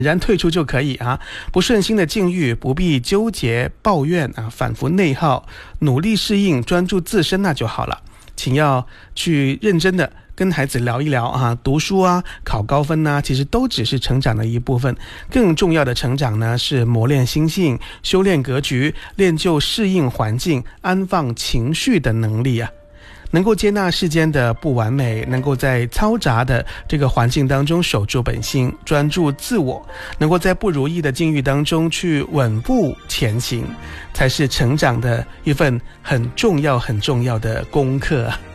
然退出就可以啊，不顺心的境遇不必纠结抱怨啊，反复内耗，努力适应，专注自身那就好了。请要去认真的跟孩子聊一聊啊，读书啊，考高分啊，其实都只是成长的一部分。更重要的成长呢，是磨练心性、修炼格局、练就适应环境、安放情绪的能力啊。能够接纳世间的不完美，能够在嘈杂的这个环境当中守住本心，专注自我，能够在不如意的境遇当中去稳步前行，才是成长的一份很重要的功课啊。